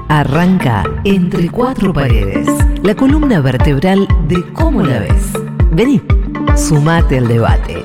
Arranca Entre Cuatro Paredes, la columna vertebral de Cómo la ves. Vení, sumate al debate.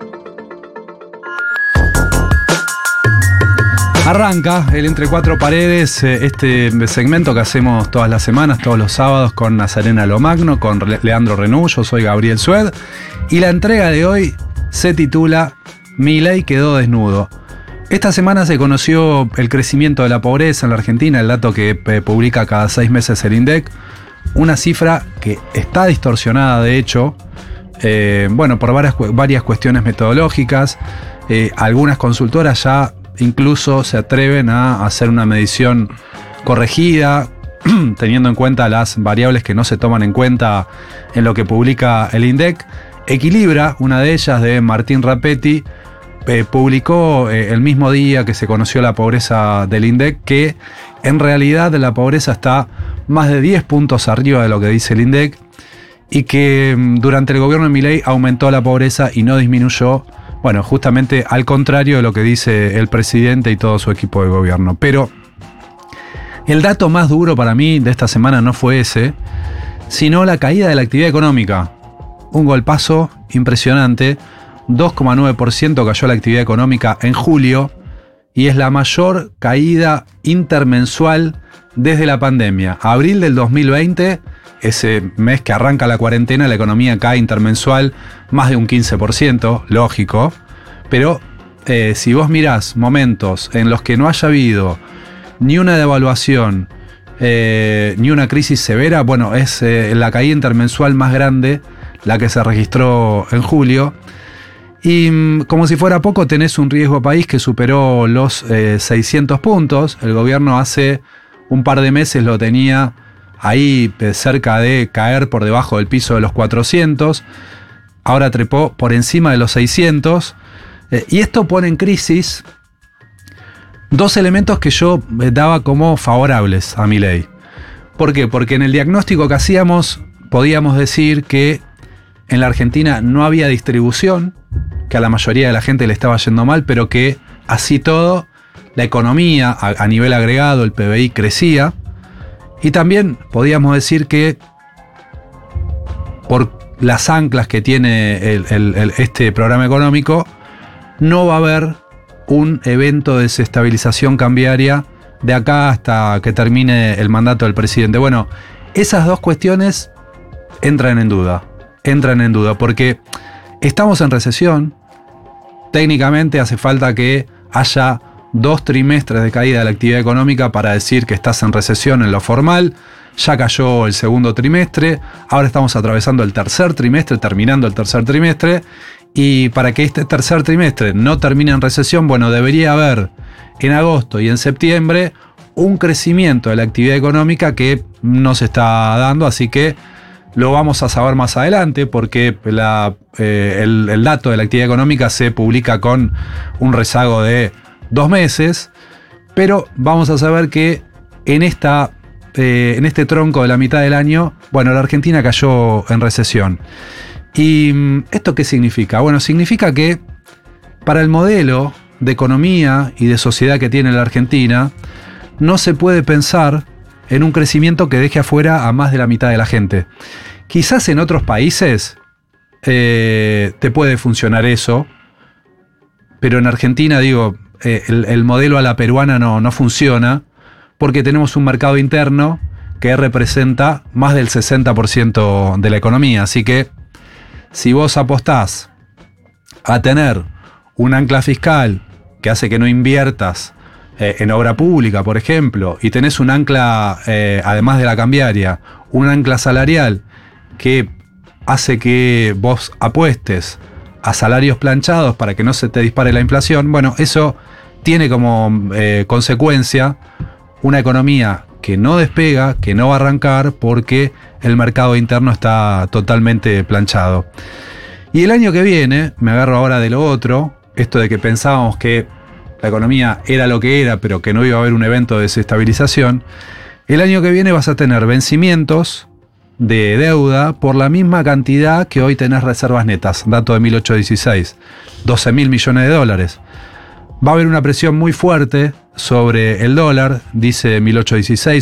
Arranca el Entre Cuatro Paredes, este segmento que hacemos todas las semanas, todos los sábados, con Nazarena Lomagno, con Leandro Renú. Yo soy Gabriel Sued, y la entrega de hoy se titula Milei quedó desnudo. Esta semana se conoció el crecimiento de la pobreza en la Argentina, el dato que publica cada 6 meses el INDEC, una cifra que está distorsionada, de hecho, por varias cuestiones metodológicas. Algunas consultoras ya incluso se atreven a hacer una medición corregida, teniendo en cuenta las variables que no se toman en cuenta en lo que publica el INDEC. Equilibra, una de ellas, de Martín Rapetti, publicó el mismo día que se conoció la pobreza del INDEC, que en realidad la pobreza está más de 10 puntos arriba de lo que dice el INDEC, y que durante el gobierno de Milei aumentó la pobreza y no disminuyó. Bueno, justamente al contrario de lo que dice el presidente y todo su equipo de gobierno. Pero el dato más duro para mí de esta semana no fue ese, sino la caída de la actividad económica. Un golpazo impresionante. 2,9% cayó la actividad económica en julio, y es la mayor caída intermensual desde la pandemia. Abril del 2020, ese mes que arranca la cuarentena, la economía cae intermensual más de un 15%, lógico. Pero si vos mirás momentos en los que no haya habido ni una devaluación, ni una crisis severa, bueno, es la caída intermensual más grande la que se registró en julio. Y como si fuera poco, tenés un riesgo país que superó los 600 puntos. El gobierno hace un par de meses lo tenía ahí cerca de caer por debajo del piso de los 400. Ahora trepó por encima de los 600. Y esto pone en crisis dos elementos que yo daba como favorables a Milei. ¿Por qué? Porque en el diagnóstico que hacíamos podíamos decir que en la Argentina no había distribución, que a la mayoría de la gente le estaba yendo mal, pero que así todo, la economía a nivel agregado, el PBI, crecía. Y también podíamos decir que por las anclas que tiene este programa económico, no va a haber un evento de desestabilización cambiaria de acá hasta que termine el mandato del presidente. Bueno, esas dos cuestiones entran en duda, porque estamos en recesión. Técnicamente hace falta que haya 2 trimestres de caída de la actividad económica para decir que estás en recesión en lo formal. Ya cayó el segundo trimestre, ahora estamos atravesando el tercer trimestre, terminando el tercer trimestre, y para que este tercer trimestre no termine en recesión, bueno, debería haber en agosto y en septiembre un crecimiento de la actividad económica que no se está dando, así que lo vamos a saber más adelante, porque el dato de la actividad económica se publica con un rezago de 2 meses, pero vamos a saber que en este tronco de la mitad del año, bueno, la Argentina cayó en recesión. ¿Y esto qué significa? Bueno, significa que para el modelo de economía y de sociedad que tiene la Argentina, no se puede pensar en un crecimiento que deje afuera a más de la mitad de la gente. Quizás en otros países te puede funcionar eso, pero en Argentina, el modelo a la peruana no funciona, porque tenemos un mercado interno que representa más del 60% de la economía. Así que si vos apostás a tener un ancla fiscal que hace que no inviertas en obra pública, por ejemplo, y tenés un ancla, además de la cambiaria, un ancla salarial que hace que vos apuestes a salarios planchados para que no se te dispare la inflación, bueno, eso tiene como consecuencia una economía que no despega, que no va a arrancar, porque el mercado interno está totalmente planchado. Y el año que viene, me agarro ahora de lo otro, esto de que pensábamos que la economía era lo que era, pero que no iba a haber un evento de desestabilización. El año que viene vas a tener vencimientos de deuda por la misma cantidad que hoy tenés reservas netas, dato de 1816, 12.000 millones de dólares. Va a haber una presión muy fuerte sobre el dólar, dice 1816,